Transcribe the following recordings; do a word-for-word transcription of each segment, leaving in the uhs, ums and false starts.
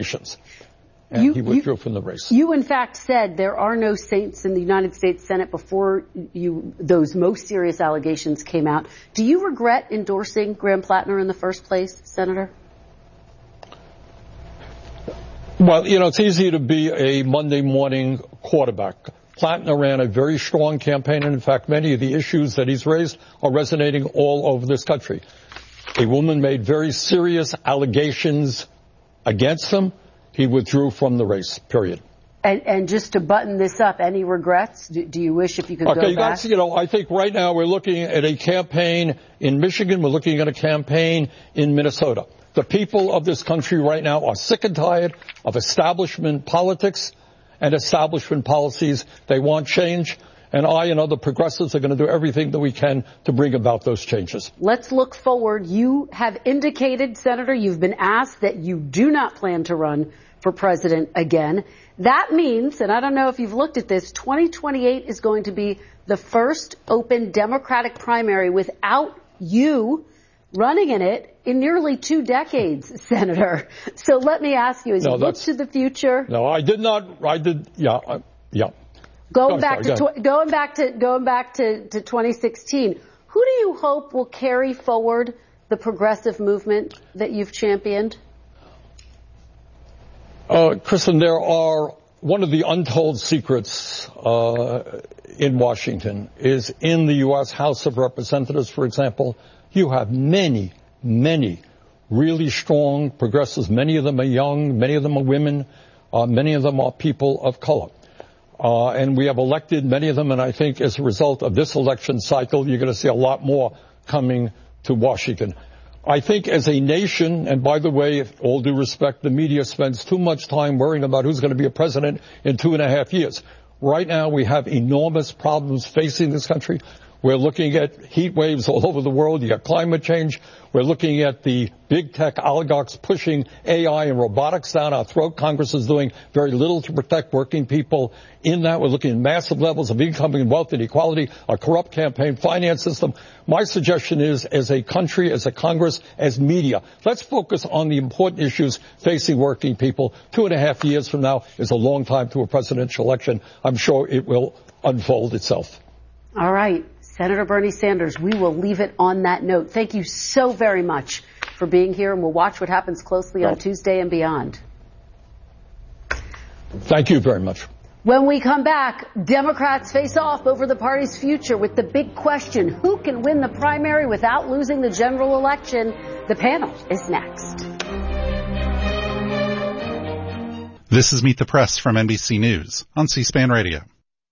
And you, he withdrew you, from the race. You, in fact, said there are no saints in the United States Senate before you those most serious allegations came out. Do you regret endorsing Graham Plattner in the first place, Senator? Well, you know, it's easy to be a Monday morning quarterback. Plattner ran a very strong campaign, and in fact, many of the issues that he's raised are resonating all over this country. A woman made very serious allegations against him. He withdrew from the race, period. And, and just to button this up, any regrets? Do, do you wish if you could okay, go you back? Got, you know, I think right now we're looking at a campaign in Michigan. We're looking at a campaign in Minnesota. The people of this country right now are sick and tired of establishment politics and establishment policies. They want change. And I and other progressives are going to do everything that we can to bring about those changes. Let's look forward. You have indicated, Senator, you've been asked that you do not plan to run for president again. That means, and I don't know if you've looked at this, twenty twenty-eight is going to be the first open Democratic primary without you running in it in nearly two decades, Senator. So let me ask you, as no, you look to the future. No, I did not. I did. Yeah. Uh, yeah. Going oh, back sorry, to tw- going back to going back to, to twenty sixteen, who do you hope will carry forward the progressive movement that you've championed? Uh, Kristen, there are one of the untold secrets uh, in Washington is in the U S House of Representatives, for example. You have many, many really strong progressives. Many of them are young. Many of them are women. Uh, many of them are people of color. Uh, and we have elected many of them, and I think as a result of this election cycle, you're going to see a lot more coming to Washington. I think as a nation, and by the way, all due respect, the media spends too much time worrying about who's going to be a president in two and a half years. Right now, we have enormous problems facing this country. We're looking at heat waves all over the world. You got climate change. We're looking at the big tech oligarchs pushing A I and robotics down our throat. Congress is doing very little to protect working people. In that, we're looking at massive levels of income and wealth inequality, a corrupt campaign finance system. My suggestion is, as a country, as a Congress, as media, let's focus on the important issues facing working people. Two and a half years from now is a long time to a presidential election. I'm sure it will unfold itself. All right. Senator Bernie Sanders, we will leave it on that note. Thank you so very much for being here, and we'll watch what happens closely on Tuesday and beyond. Thank you very much. When we come back, Democrats face off over the party's future with the big question, who can win the primary without losing the general election? The panel is next. This is Meet the Press from N B C News on C-SPAN Radio.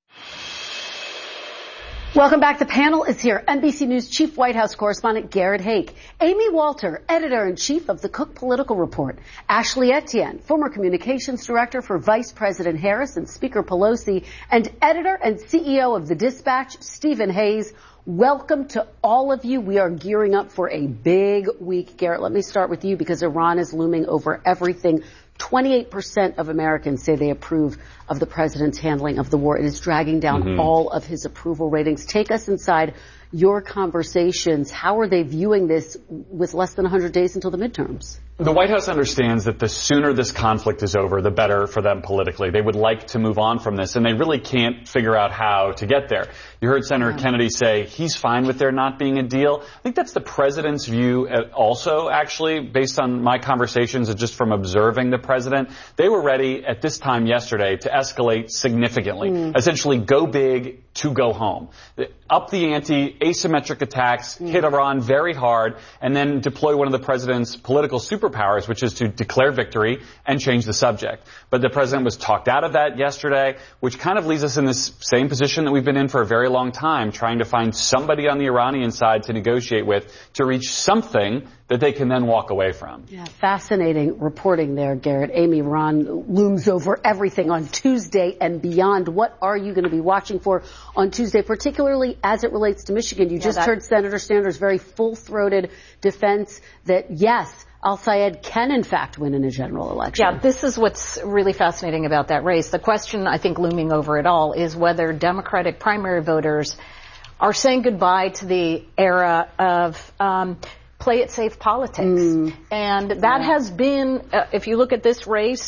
Welcome back. The panel is here. N B C News Chief White House Correspondent Garrett Haake, Amy Walter, Editor-in-Chief of the Cook Political Report, Ashley Etienne, former Communications Director for Vice President Harris and Speaker Pelosi, and Editor and C E O of The Dispatch, Stephen Hayes. Welcome to all of you. We are gearing up for a big week. Garrett, let me start with you because Iran is looming over everything. twenty-eight percent of Americans say they approve of the president's handling of the war. It is dragging down mm-hmm. all of his approval ratings. Take us inside your conversations. How are they viewing this with less than one hundred days until the midterms? The White House understands that the sooner this conflict is over, the better for them politically. They would like to move on from this, and they really can't figure out how to get there. You heard Senator yeah. Kennedy say he's fine with there not being a deal. I think that's the president's view also, actually, based on my conversations and just from observing the president. They were ready at this time yesterday to escalate significantly, mm. essentially go big to go home. Up the ante, asymmetric attacks, mm. hit Iran very hard, and then deploy one of the president's political superpowers, which is to declare victory and change the subject. But the president was talked out of that yesterday, which kind of leaves us in this same position that we've been in for a very long time, trying to find somebody on the Iranian side to negotiate with to reach something that they can then walk away from. Yeah, fascinating reporting there, Garrett. Amy, Iran looms over everything on Tuesday and beyond. What are you going to be watching for on Tuesday, particularly as it relates to Michigan? You yeah, just that- heard Senator Sanders' very full-throated defense that, yes, Al-Sayed can, in fact, win in a general election. Yeah, this is what's really fascinating about that race. The question, I think, looming over it all is whether Democratic primary voters are saying goodbye to the era of um, play it safe politics. Mm. And that yeah. has been, uh, if you look at this race,